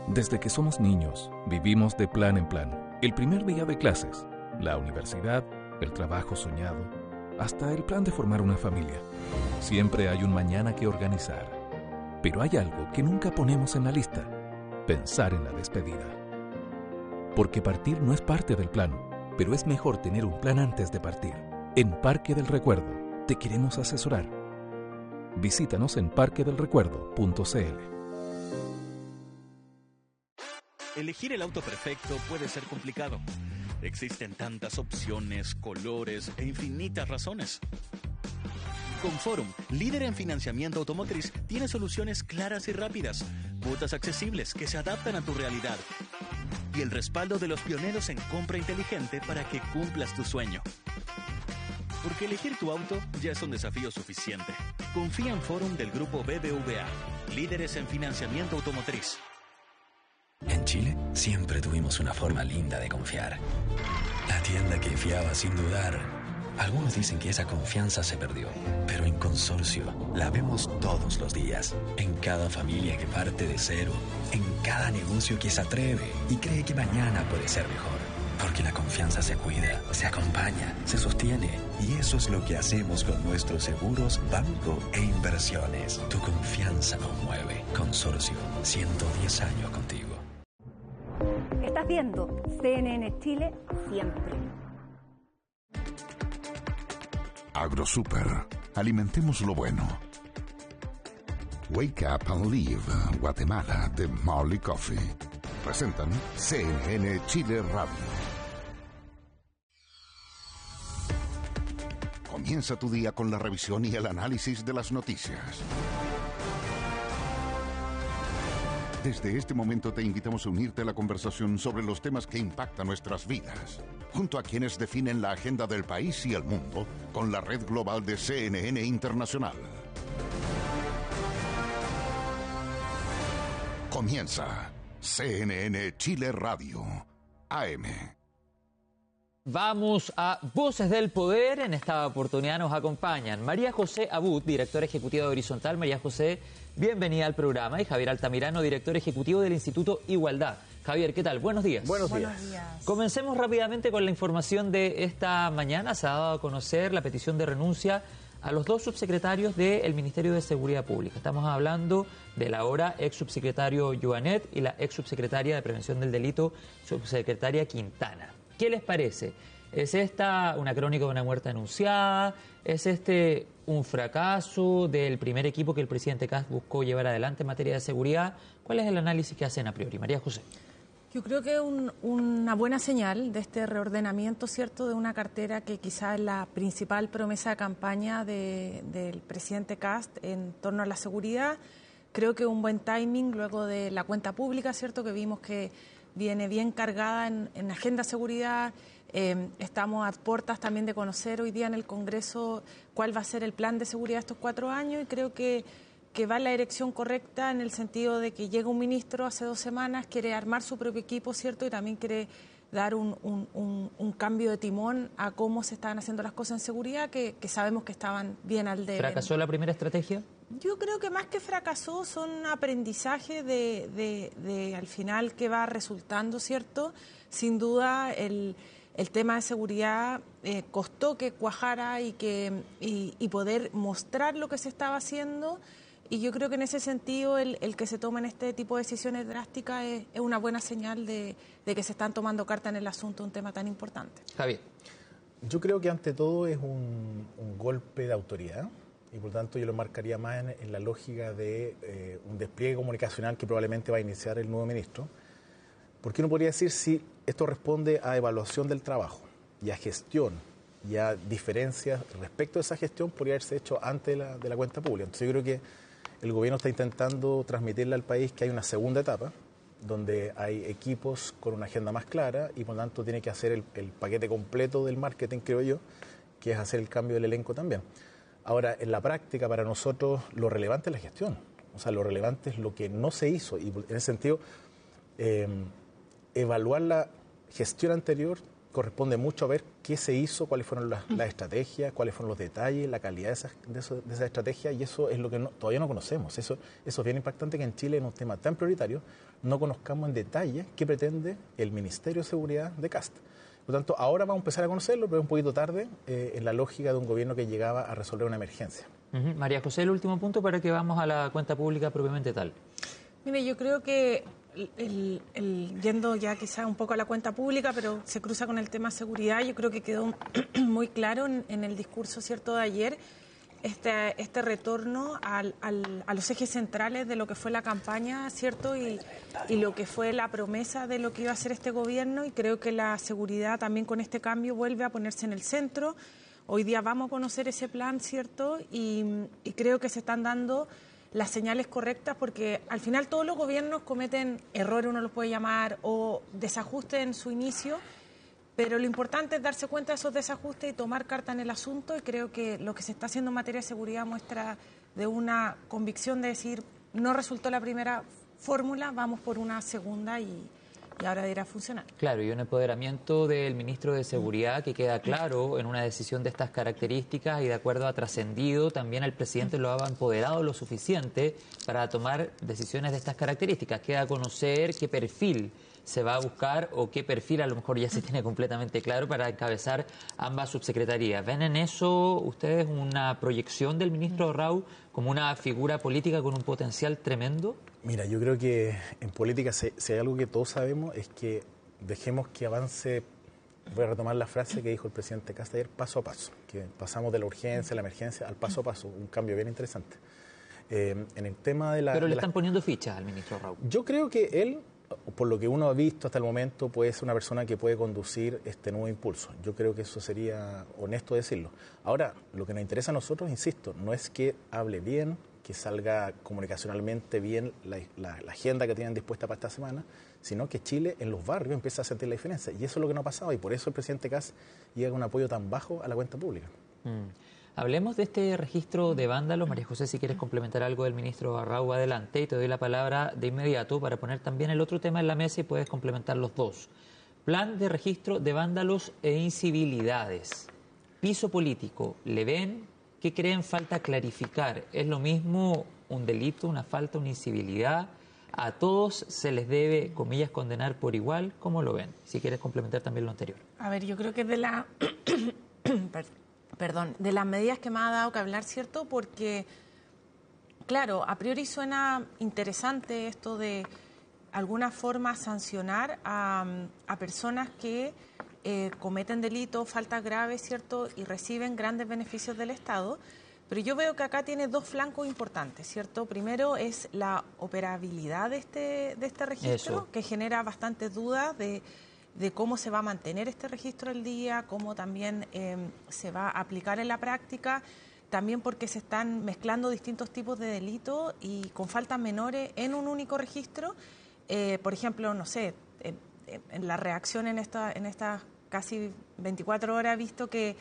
Desde que somos niños, vivimos de plan en plan. El primer día de clases, la universidad, el trabajo soñado, hasta el plan de formar una familia. Siempre hay un mañana que organizar. Pero hay algo que nunca ponemos en la lista: pensar en la despedida. Porque partir no es parte del plan, pero es mejor tener un plan antes de partir. En Parque del Recuerdo te queremos asesorar. Visítanos en parquedelrecuerdo.cl. Elegir el auto perfecto puede ser complicado. Existen tantas opciones, colores e infinitas razones. Con Forum, líder en financiamiento automotriz, tiene soluciones claras y rápidas, cuotas accesibles que se adaptan a tu realidad y el respaldo de los pioneros en compra inteligente para que cumplas tu sueño. Porque elegir tu auto ya es un desafío suficiente. Confía en Forum del grupo BBVA, líderes en financiamiento automotriz. En Chile siempre tuvimos una forma linda de confiar. La tienda que fiaba sin dudar. Algunos dicen que esa confianza se perdió, pero en Consorcio la vemos todos los días. En cada familia que parte de cero, en cada negocio que se atreve y cree que mañana puede ser mejor. Porque la confianza se cuida, se acompaña, se sostiene. Y eso es lo que hacemos con nuestros seguros, banco e inversiones. Tu confianza nos mueve. Consorcio, 110 años contigo. Estás viendo CNN Chile siempre. AgroSuper. Alimentemos lo bueno. Wake Up and Live, Guatemala, de Marley Coffee. Presentan CNN Chile Radio. Comienza tu día con la revisión y el análisis de las noticias. Desde este momento te invitamos a unirte a la conversación sobre los temas que impactan nuestras vidas, junto a quienes definen la agenda del país y el mundo, con la red global de CNN Internacional. Comienza CNN Chile Radio, AM. Vamos a Voces del Poder. En esta oportunidad nos acompañan María José Abud, directora ejecutiva de Horizontal. María José, bienvenida al programa. Y Javier Altamirano, director ejecutivo del Instituto Igualdad. Javier, ¿qué tal? Buenos días. Buenos días. Comencemos rápidamente con la información de esta mañana. Se ha dado a conocer la petición de renuncia a los dos subsecretarios del Ministerio de Seguridad Pública. Estamos hablando del ahora ex subsecretario Joanet y la ex subsecretaria de Prevención del Delito, subsecretaria Quintana. ¿Qué les parece? ¿Es esta una crónica de una muerte anunciada? ¿Es este un fracaso del primer equipo que el presidente Kast buscó llevar adelante en materia de seguridad? ¿Cuál es el análisis que hacen a priori? María José. Yo creo que una buena señal de este reordenamiento, ¿cierto?, de una cartera que quizás es la principal promesa de campaña del presidente Kast en torno a la seguridad. Creo que un buen timing luego de la cuenta pública, ¿cierto?, que vimos que viene bien cargada en agenda seguridad. Estamos a puertas también de conocer hoy día en el Congreso cuál va a ser el plan de seguridad estos 4 años, y creo que va en la dirección correcta, en el sentido de que llega un ministro hace 2 semanas, quiere armar su propio equipo, ¿cierto?, y también quiere dar un cambio de timón a cómo se estaban haciendo las cosas en seguridad, que sabemos que estaban bien al debe. ¿Fracasó la primera estrategia? Yo creo que más que fracasó son aprendizaje de al final que va resultando, ¿cierto? Sin duda el tema de seguridad costó que cuajara y poder mostrar lo que se estaba haciendo, y yo creo que en ese sentido el que se tomen este tipo de decisiones drásticas es una buena señal de que se están tomando carta en el asunto, un tema tan importante. Javier. Yo creo que ante todo es un golpe de autoridad, y por tanto yo lo marcaría más en la lógica de un despliegue comunicacional que probablemente va a iniciar el nuevo ministro. Porque uno podría decir si esto responde a evaluación del trabajo y a gestión y a diferencias respecto a esa gestión, podría haberse hecho antes de la cuenta pública. Entonces yo creo que el gobierno está intentando transmitirle al país que hay una segunda etapa donde hay equipos con una agenda más clara, y por lo tanto tiene que hacer el paquete completo del marketing, creo yo, que es hacer el cambio del elenco también. Ahora, en la práctica, para nosotros, lo relevante es la gestión. O sea, lo relevante es lo que no se hizo. Y en ese sentido, evaluar la gestión anterior corresponde mucho a ver qué se hizo, cuáles fueron las estrategias, cuáles fueron los detalles, la calidad de esa estrategia, y eso es lo que todavía no conocemos. Eso es bien impactante que en Chile, en un tema tan prioritario, no conozcamos en detalle qué pretende el Ministerio de Seguridad de Kast. Por lo tanto, ahora vamos a empezar a conocerlo, pero es un poquito tarde, en la lógica de un gobierno que llegaba a resolver una emergencia. María José, el último punto para que vamos a la cuenta pública propiamente tal. Mire, yo creo que yendo ya quizá un poco a la cuenta pública, pero se cruza con el tema seguridad, yo creo que quedó muy claro en el discurso, ¿cierto?, de ayer, este retorno a los ejes centrales de lo que fue la campaña, ¿cierto?, y lo que fue la promesa de lo que iba a hacer este gobierno, y creo que la seguridad también con este cambio vuelve a ponerse en el centro. Hoy día vamos a conocer ese plan, ¿cierto?, y creo que se están dando las señales correctas, porque al final todos los gobiernos cometen errores, uno los puede llamar, o desajustes en su inicio, pero lo importante es darse cuenta de esos desajustes y tomar carta en el asunto, y creo que lo que se está haciendo en materia de seguridad muestra de una convicción de decir, no resultó la primera fórmula, vamos por una segunda y ahora irá a funcionar. Claro, y un empoderamiento del ministro de Seguridad que queda claro en una decisión de estas características, y de acuerdo a trascendido, también el presidente lo ha empoderado lo suficiente para tomar decisiones de estas características. Queda a conocer qué perfil se va a buscar, o qué perfil a lo mejor ya se tiene completamente claro para encabezar ambas subsecretarías. ¿Ven en eso ustedes una proyección del ministro Rau como una figura política con un potencial tremendo? Mira, yo creo que en política, si hay algo que todos sabemos, es que dejemos que avance, voy a retomar la frase que dijo el presidente Kast ayer, paso a paso, que pasamos de la urgencia, la emergencia, al paso a paso, un cambio bien interesante. En el tema de la... Pero le están poniendo fichas al ministro Rau. Yo creo que él, por lo que uno ha visto hasta el momento, puede ser una persona que puede conducir este nuevo impulso. Yo creo que eso sería honesto decirlo. Ahora, lo que nos interesa a nosotros, insisto, no es que hable bien, que salga comunicacionalmente bien la agenda que tienen dispuesta para esta semana, sino que Chile en los barrios empieza a sentir la diferencia. Y eso es lo que no ha pasado, y por eso el presidente Kast llega con un apoyo tan bajo a la cuenta pública. Hablemos de este registro de vándalos. María José, si quieres complementar algo del ministro Rau, adelante, y te doy la palabra de inmediato para poner también el otro tema en la mesa y puedes complementar los dos. Plan de registro de vándalos e incivilidades. Piso político, ¿le ven? ¿Qué creen falta clarificar? ¿Es lo mismo un delito, una falta, una incivilidad? ¿A todos se les debe, comillas, condenar por igual? ¿Cómo lo ven? Si quieres complementar también lo anterior. A ver, yo creo que es de la... de las medidas que me ha dado que hablar, ¿cierto? Porque, claro, a priori suena interesante esto de alguna forma sancionar a personas que cometen delitos, faltas graves, ¿cierto? Y reciben grandes beneficios del Estado. Pero yo veo que acá tiene dos flancos importantes, ¿cierto? Primero es la operabilidad de este registro, que genera bastantes dudas de cómo se va a mantener este registro al día, cómo también se va a aplicar en la práctica, también porque se están mezclando distintos tipos de delitos y con faltas menores en un único registro. Por ejemplo, no sé, en la reacción en estas casi 24 horas he visto que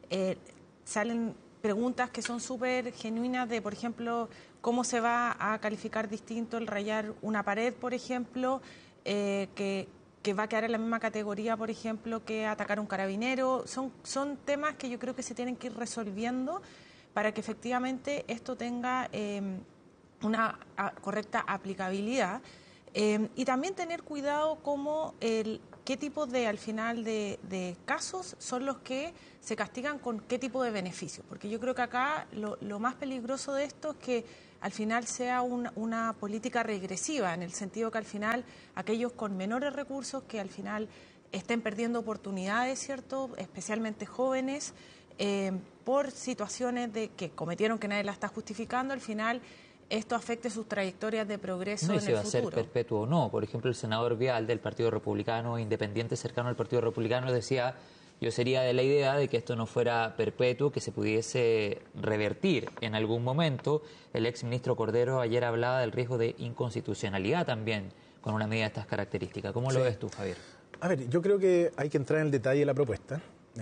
salen preguntas que son súper genuinas de, por ejemplo, cómo se va a calificar distinto el rayar una pared, por ejemplo, que va a quedar en la misma categoría, por ejemplo, que atacar a un carabinero. Son temas que yo creo que se tienen que ir resolviendo para que efectivamente esto tenga una correcta aplicabilidad. Y también tener cuidado como qué tipo de, al final, de casos son los que se castigan con qué tipo de beneficios. Porque yo creo que acá lo más peligroso de esto es que al final sea una política regresiva, en el sentido que al final aquellos con menores recursos que al final estén perdiendo oportunidades, ¿cierto?, especialmente jóvenes, por situaciones de que cometieron que nadie la está justificando, al final esto afecte sus trayectorias de progreso en el futuro. No, y si va a ser perpetuo o no. Por ejemplo, el senador Vial del Partido Republicano, independiente cercano al Partido Republicano, decía: yo sería de la idea de que esto no fuera perpetuo, que se pudiese revertir en algún momento. El exministro Cordero ayer hablaba del riesgo de inconstitucionalidad también con una medida de estas características. ¿Cómo lo ves tú, Javier? A ver, yo creo que hay que entrar en el detalle de la propuesta.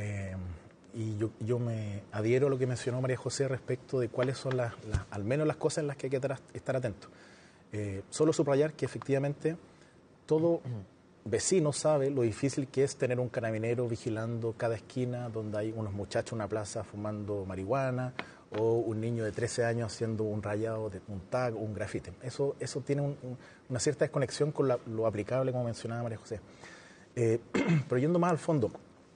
Y yo me adhiero a lo que mencionó María José respecto de cuáles son al menos las cosas en las que hay que estar atentos. Solo subrayar que efectivamente todo vecino sabe lo difícil que es tener un carabinero vigilando cada esquina donde hay unos muchachos en una plaza fumando marihuana o un niño de 13 años haciendo un rayado, de un tag o un grafite. Eso tiene una cierta desconexión con lo aplicable, como mencionaba María José. Pero yendo más al fondo,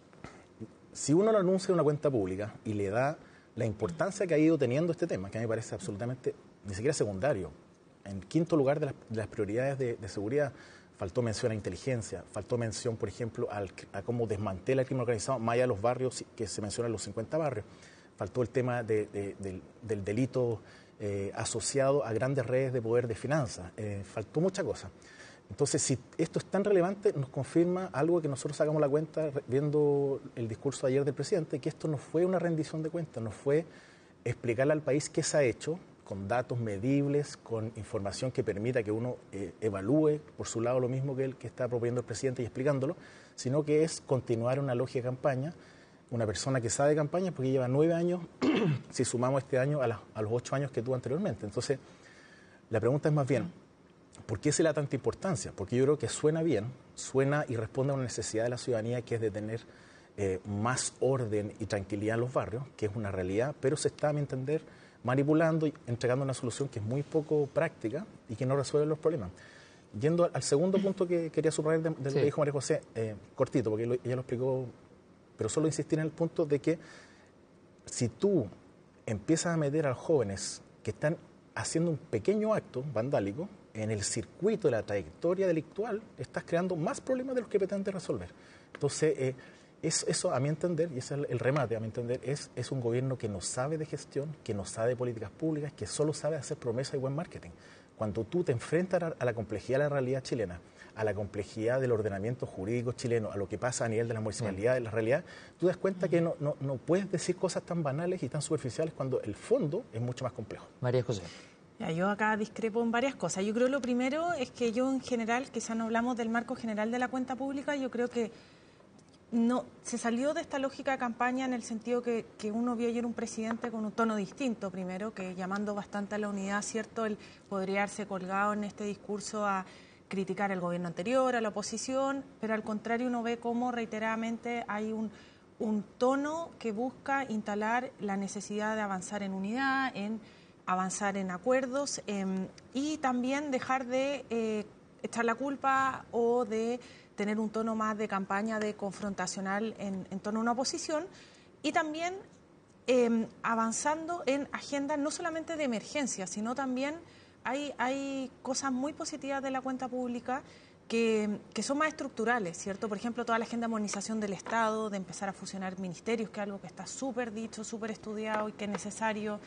si uno lo anuncia en una cuenta pública y le da la importancia que ha ido teniendo este tema, que a mí me parece absolutamente ni siquiera secundario, en quinto lugar de las prioridades de seguridad, faltó mención a inteligencia, faltó mención, por ejemplo, a cómo desmantela el crimen organizado, más allá de los barrios que se mencionan los 50 barrios. Faltó el tema del delito asociado a grandes redes de poder de finanzas. Faltó mucha cosa. Entonces, si esto es tan relevante, nos confirma algo que nosotros sacamos la cuenta viendo el discurso de ayer del presidente, que esto no fue una rendición de cuentas, no fue explicarle al país qué se ha hecho, con datos medibles, con información que permita que uno evalúe por su lado lo mismo que el que está proponiendo el presidente y explicándolo, sino que es continuar una lógica de campaña. Una persona que sabe de campaña porque lleva 9 años, si sumamos este año a los 8 años que tuvo anteriormente. Entonces, la pregunta es más bien, ¿por qué se le da tanta importancia? Porque yo creo que suena bien, suena y responde a una necesidad de la ciudadanía, que es de tener más orden y tranquilidad en los barrios, que es una realidad, pero se está, a mi entender, manipulando y entregando una solución que es muy poco práctica y que no resuelve los problemas. Yendo al segundo punto que quería subrayar de lo que dijo María José, cortito, porque ella lo explicó, pero solo insistir en el punto de que si tú empiezas a meter a los jóvenes que están haciendo un pequeño acto vandálico en el circuito de la trayectoria delictual, estás creando más problemas de los que pretendes resolver. Entonces, eso, a mi entender, y ese es el remate, a mi entender, es un gobierno que no sabe de gestión, que no sabe de políticas públicas, que solo sabe hacer promesas y buen marketing. Cuando tú te enfrentas a la complejidad de la realidad chilena, a la complejidad del ordenamiento jurídico chileno, a lo que pasa a nivel de la municipalidad, de la realidad, tú das cuenta que no puedes decir cosas tan banales y tan superficiales cuando el fondo es mucho más complejo. María José. Ya, yo acá discrepo en varias cosas. Yo creo que lo primero es que yo en general, quizás no hablamos del marco general de la cuenta pública, yo creo que no se salió de esta lógica de campaña en el sentido que uno vio ayer un presidente con un tono distinto, primero, que llamando bastante a la unidad, ¿cierto? Él podría haberse colgado en este discurso a criticar al gobierno anterior, a la oposición, pero al contrario uno ve cómo reiteradamente hay un tono que busca instalar la necesidad de avanzar en unidad, en avanzar en acuerdos y también dejar de echar la culpa o de tener un tono más de campaña de confrontacional en torno a una oposición y también avanzando en agendas no solamente de emergencia, sino también hay cosas muy positivas de la cuenta pública que son más estructurales, ¿cierto? Por ejemplo, toda la agenda de modernización del Estado, de empezar a fusionar ministerios, que es algo que está súper dicho, súper estudiado y que es necesario.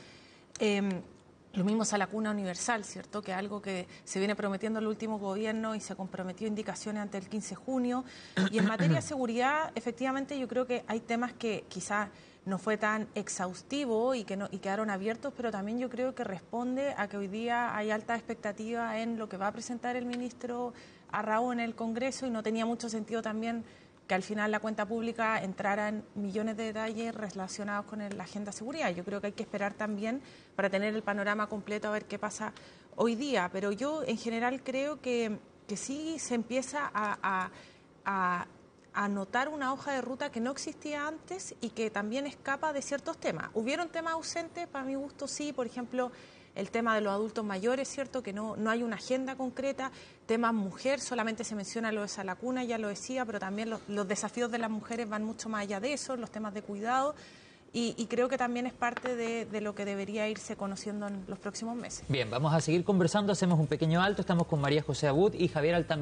Lo mismo es a la cuna universal, ¿cierto? Que es algo que se viene prometiendo el último gobierno y se comprometió indicaciones ante el 15 de junio. Y en materia de seguridad, efectivamente, yo creo que hay temas que quizás no fue tan exhaustivo y quedaron abiertos, pero también yo creo que responde a que hoy día hay alta expectativa en lo que va a presentar el ministro Arrao en el Congreso y no tenía mucho sentido también que al final la cuenta pública entrara en millones de detalles relacionados con la agenda de seguridad. Yo creo que hay que esperar también para tener el panorama completo a ver qué pasa hoy día, pero yo en general creo que sí se empieza a notar una hoja de ruta que no existía antes y que también escapa de ciertos temas. ¿Hubieron temas ausentes? Para mi gusto sí, por ejemplo, el tema de los adultos mayores, ¿cierto? Que no hay una agenda concreta. Temas mujer, solamente se menciona lo de Salacuna, ya lo decía, pero también los desafíos de las mujeres van mucho más allá de eso, los temas de cuidado. Y creo que también es parte de lo que debería irse conociendo en los próximos meses. Bien, vamos a seguir conversando, hacemos un pequeño alto, estamos con María José Abud y Javier Altamira.